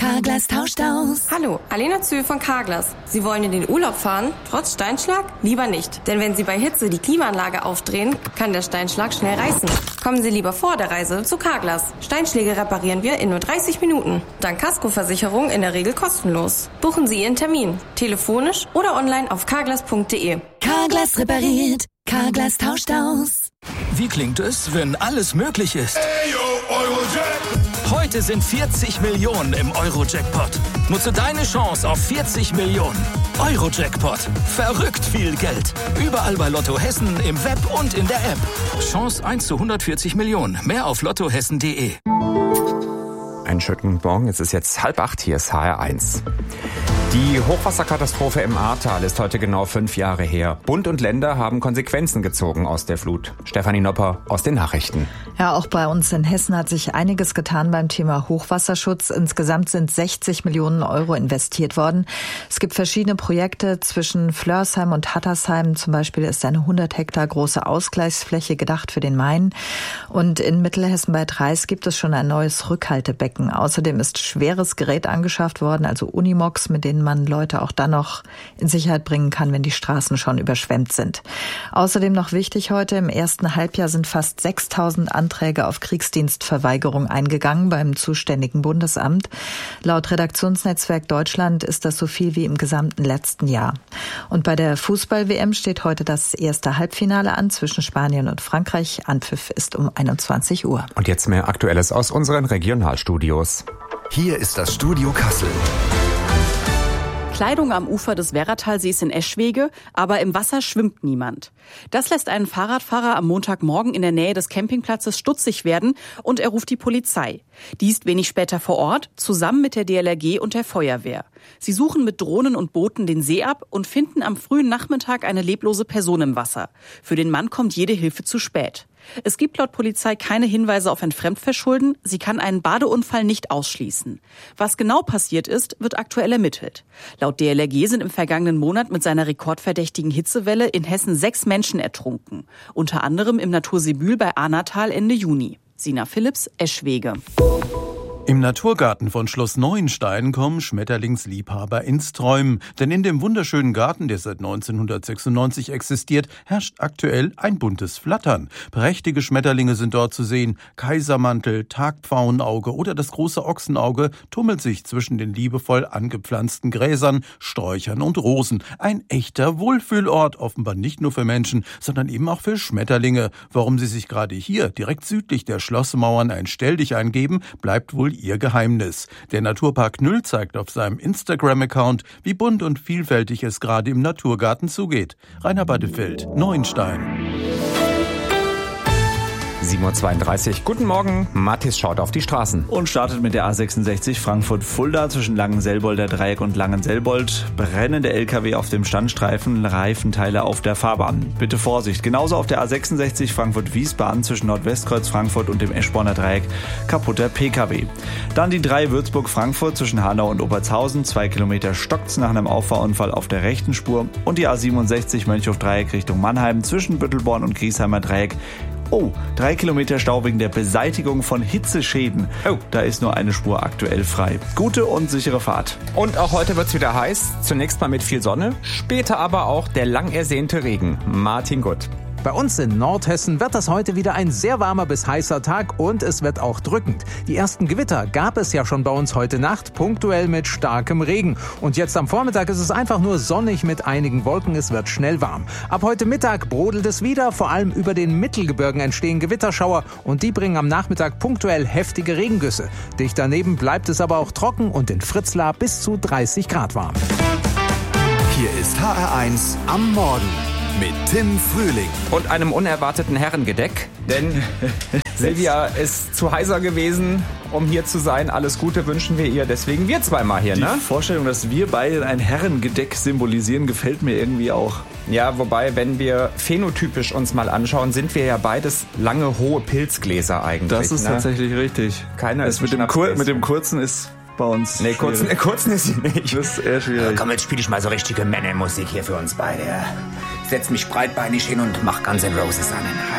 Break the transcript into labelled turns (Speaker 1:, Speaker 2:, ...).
Speaker 1: Carglass tauscht aus.
Speaker 2: Hallo, Alena Zühl von Carglass. Sie wollen in den Urlaub fahren? Trotz Steinschlag? Lieber nicht. Denn wenn Sie bei Hitze die Klimaanlage aufdrehen, kann der Steinschlag schnell reißen. Kommen Sie lieber vor der Reise zu Carglass. Steinschläge reparieren wir in nur 30 Minuten. Dank Kaskoversicherung in der Regel kostenlos. Buchen Sie Ihren Termin. Telefonisch oder online auf carglass.de.
Speaker 1: Carglass repariert. Carglass tauscht aus.
Speaker 3: Wie klingt es, wenn alles möglich ist? Heute sind 40 Millionen im Euro-Jackpot. Nutze deine Chance auf 40 Millionen. Euro-Jackpot. Verrückt viel Geld. Überall bei Lotto Hessen, im Web und in der App. Chance 1 zu 140 Millionen. Mehr auf lottohessen.de.
Speaker 4: Einen schönen Morgen. Es ist jetzt 7:30. Hier ist HR1. Die Hochwasserkatastrophe im Ahrtal ist heute genau 5 Jahre her. Bund und Länder haben Konsequenzen gezogen aus der Flut. Stefanie Nopper aus den Nachrichten.
Speaker 5: Ja, auch bei uns in Hessen hat sich einiges getan beim Thema Hochwasserschutz. Insgesamt sind 60 Millionen Euro investiert worden. Es gibt verschiedene Projekte zwischen Flörsheim und Hattersheim. Zum Beispiel ist eine 100 Hektar große Ausgleichsfläche gedacht für den Main. Und in Mittelhessen bei Dreis gibt es schon ein neues Rückhaltebecken. Außerdem ist schweres Gerät angeschafft worden, also Unimogs, mit denen man Leute auch dann noch in Sicherheit bringen kann, wenn die Straßen schon überschwemmt sind. Außerdem noch wichtig heute, im ersten Halbjahr sind fast 6.000 Anträge auf Kriegsdienstverweigerung eingegangen beim zuständigen Bundesamt. Laut Redaktionsnetzwerk Deutschland ist das so viel wie im gesamten letzten Jahr. Und bei der Fußball-WM steht heute das erste Halbfinale an zwischen Spanien und Frankreich. Anpfiff ist um 21 Uhr.
Speaker 4: Und jetzt mehr Aktuelles aus unseren Regionalstudios.
Speaker 6: Hier ist das Studio Kassel.
Speaker 7: Kleidung am Ufer des Werratalsees in Eschwege, aber im Wasser schwimmt niemand. Das lässt einen Fahrradfahrer am Montagmorgen in der Nähe des Campingplatzes stutzig werden und er ruft die Polizei. Die ist wenig später vor Ort, zusammen mit der DLRG und der Feuerwehr. Sie suchen mit Drohnen und Booten den See ab und finden am frühen Nachmittag eine leblose Person im Wasser. Für den Mann kommt jede Hilfe zu spät. Es gibt laut Polizei keine Hinweise auf ein Fremdverschulden. Sie kann einen Badeunfall nicht ausschließen. Was genau passiert ist, wird aktuell ermittelt. Laut DLRG sind im vergangenen Monat mit seiner rekordverdächtigen Hitzewelle in Hessen 6 Menschen ertrunken. Unter anderem im Natursee Bühl bei Ahnatal Ende Juni. Sina Philipps, Eschwege.
Speaker 8: Im Naturgarten von Schloss Neuenstein kommen Schmetterlingsliebhaber ins Träumen. Denn in dem wunderschönen Garten, der seit 1996 existiert, herrscht aktuell ein buntes Flattern. Prächtige Schmetterlinge sind dort zu sehen. Kaisermantel, Tagpfauenauge oder das große Ochsenauge tummelt sich zwischen den liebevoll angepflanzten Gräsern, Sträuchern und Rosen. Ein echter Wohlfühlort, offenbar nicht nur für Menschen, sondern eben auch für Schmetterlinge. Warum sie sich gerade hier, direkt südlich der Schlossmauern, ein Stelldich eingeben, bleibt wohl ihr Geheimnis. Der Naturpark Nüll zeigt auf seinem Instagram-Account, wie bunt und vielfältig es gerade im Naturgarten zugeht. Rainer Badefeld, Neuenstein.
Speaker 4: 7:32 Uhr. Guten Morgen. Mathis schaut auf die Straßen.
Speaker 9: Und startet mit der A66 Frankfurt-Fulda zwischen Langenselbolder Dreieck und Langenselbold. Brennende LKW auf dem Standstreifen, Reifenteile auf der Fahrbahn. Bitte Vorsicht. Genauso auf der A66 Frankfurt-Wiesbaden zwischen Nordwestkreuz Frankfurt und dem Eschborner Dreieck. Kaputter PKW. Dann die 3 Würzburg-Frankfurt zwischen Hanau und Obertshausen. 2 Kilometer stockt's nach einem Auffahrunfall auf der rechten Spur. Und die A67 Mönchhof-Dreieck Richtung Mannheim zwischen Büttelborn und Griesheimer Dreieck. Oh, 3 Kilometer Stau wegen der Beseitigung von Hitzeschäden. Oh, da ist nur eine Spur aktuell frei. Gute und sichere Fahrt.
Speaker 4: Und auch heute wird's wieder heiß. Zunächst mal mit viel Sonne, später aber auch der lang ersehnte Regen. Martin Gutt.
Speaker 10: Bei uns in Nordhessen wird das heute wieder ein sehr warmer bis heißer Tag und es wird auch drückend. Die ersten Gewitter gab es ja schon bei uns heute Nacht, punktuell mit starkem Regen. Und jetzt am Vormittag ist es einfach nur sonnig mit einigen Wolken, es wird schnell warm. Ab heute Mittag brodelt es wieder, vor allem über den Mittelgebirgen entstehen Gewitterschauer und die bringen am Nachmittag punktuell heftige Regengüsse. Dicht daneben bleibt es aber auch trocken und in Fritzlar bis zu 30 Grad warm.
Speaker 6: Hier ist HR1 am Morgen mit Tim Frühling.
Speaker 4: Und einem unerwarteten Herrengedeck, denn Silvia ist zu heiser gewesen, um hier zu sein. Alles Gute wünschen wir ihr, deswegen wir zweimal hier, ne?
Speaker 9: Die Vorstellung, dass wir beide ein Herrengedeck symbolisieren, gefällt mir irgendwie auch.
Speaker 4: Ja, wobei, wenn wir phänotypisch uns mal anschauen, sind wir ja beides lange, hohe Pilzgläser eigentlich.
Speaker 9: Das ist tatsächlich richtig.
Speaker 4: Keiner ist
Speaker 9: mit dem kurzen ist bei uns.
Speaker 4: Nee, kurzen ist sie nicht.
Speaker 9: Das ist eher schwierig.
Speaker 11: Komm, jetzt spiele ich mal so richtige Männermusik hier für uns beide. Setz mich breitbeinig hin und mach Guns N' Roses an.